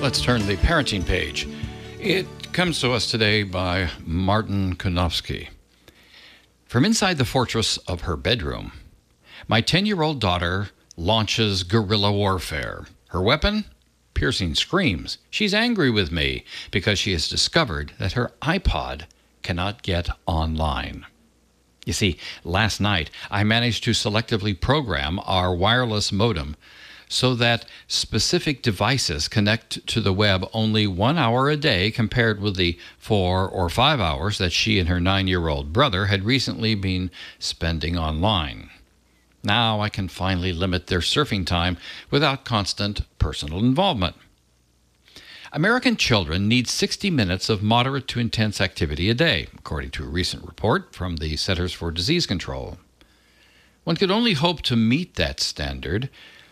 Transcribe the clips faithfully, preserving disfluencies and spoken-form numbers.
Let's turn the parenting page. It comes to us today by Martin Konofsky. From inside the fortress of her bedroom, my ten-year-old daughter launches guerrilla warfare. Her weapon? Piercing screams. She's angry with me because she has discovered that her iPod cannot get online. You see, last night I managed to selectively program our wireless modem so that specific devices connect to the web only one hour a day compared with the four or five hours that she and her nine-year-old brother had recently been spending online. Now I can finally limit their surfing time without constant personal involvement. American children need sixty minutes of moderate to intense activity a day, according to a recent report from the Centers for Disease Control. One could only hope to meet that standard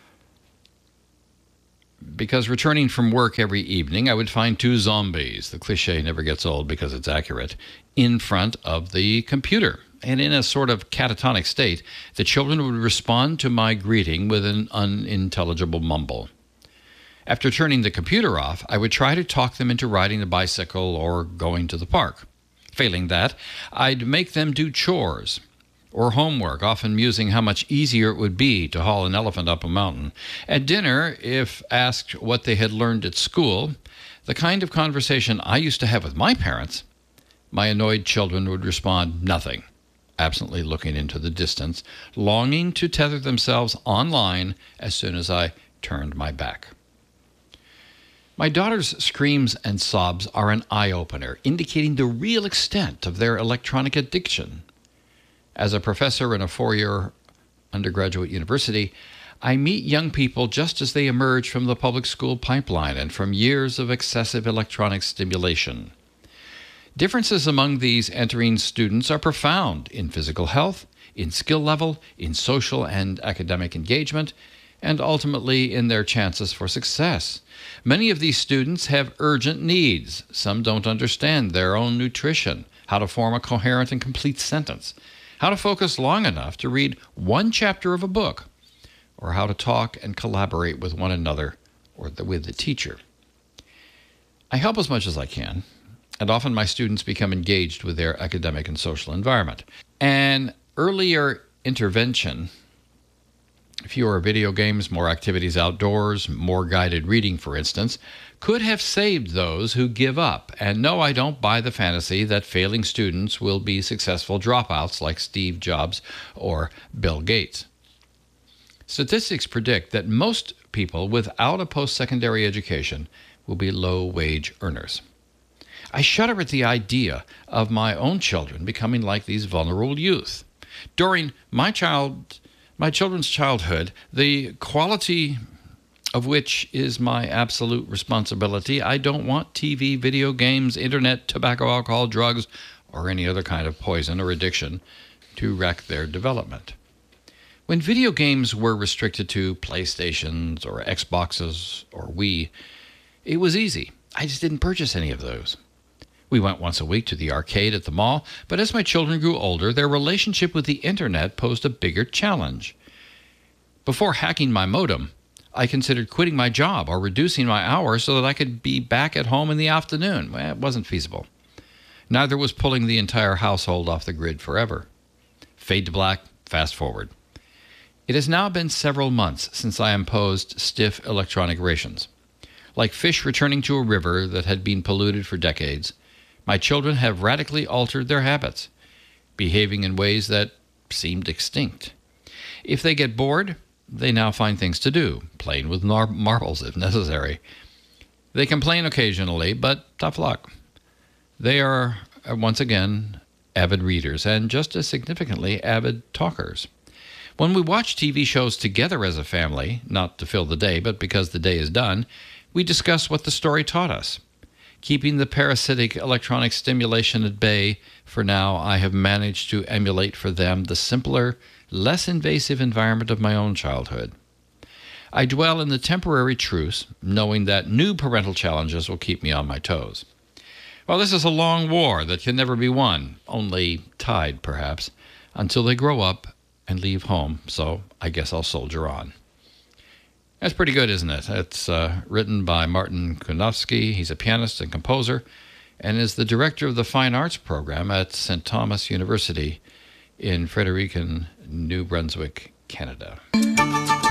because returning from work every evening, I would find two zombies, the cliche never gets old because it's accurate, in front of the computer. And in a sort of catatonic state, the children would respond to my greeting with an unintelligible mumble. After turning the computer off, I would try to talk them into riding a bicycle or going to the park. Failing that, I'd make them do chores or homework, often musing how much easier it would be to haul an elephant up a mountain. At dinner, if asked what they had learned at school, the kind of conversation I used to have with my parents, my annoyed children would respond, nothing, absently looking into the distance, longing to tether themselves online as soon as I turned my back. My daughter's screams and sobs are an eye-opener, indicating the real extent of their electronic addiction. As a professor in a four-year undergraduate university, I meet young people just as they emerge from the public school pipeline and from years of excessive electronic stimulation. Differences among these entering students are profound in physical health, in skill level, in social and academic engagement, and ultimately in their chances for success. Many of these students have urgent needs. Some don't understand their own nutrition, how to form a coherent and complete sentence, how to focus long enough to read one chapter of a book, or how to talk and collaborate with one another or the, with the teacher. I help as much as I can, and often my students become engaged with their academic and social environment. An earlier intervention, fewer video games, more activities outdoors, more guided reading, for instance, could have saved those who give up. And no, I don't buy the fantasy that failing students will be successful dropouts like Steve Jobs or Bill Gates. Statistics predict that most people without a post-secondary education will be low-wage earners. I shudder at the idea of my own children becoming like these vulnerable youth. During my child, my children's childhood, the quality of which is my absolute responsibility, I don't want T V, video games, internet, tobacco, alcohol, drugs, or any other kind of poison or addiction to wreck their development. When video games were restricted to PlayStations or Xboxes or Wii, it was easy. I just didn't purchase any of those. We went once a week to the arcade at the mall, but as my children grew older, their relationship with the internet posed a bigger challenge. Before hacking my modem, I considered quitting my job or reducing my hours so that I could be back at home in the afternoon. Well, it wasn't feasible. Neither was pulling the entire household off the grid forever. Fade to black, fast forward. It has now been several months since I imposed stiff electronic rations. Like fish returning to a river that had been polluted for decades, my children have radically altered their habits, behaving in ways that seemed extinct. If they get bored, they now find things to do, playing with mar- marbles if necessary. They complain occasionally, but tough luck. They are, once again, avid readers, and just as significantly, avid talkers. When we watch T V shows together as a family, not to fill the day, but because the day is done, we discuss what the story taught us. Keeping the parasitic electronic stimulation at bay, for now I have managed to emulate for them the simpler, less invasive environment of my own childhood. I dwell in the temporary truce, knowing that new parental challenges will keep me on my toes. Well, this is a long war that can never be won, only tied, perhaps, until they grow up and leave home, so I guess I'll soldier on. That's pretty good, isn't it? It's uh, written by Martin Kunowski. He's a pianist and composer and is the director of the Fine Arts program at Saint Thomas University in Fredericton, New Brunswick, Canada.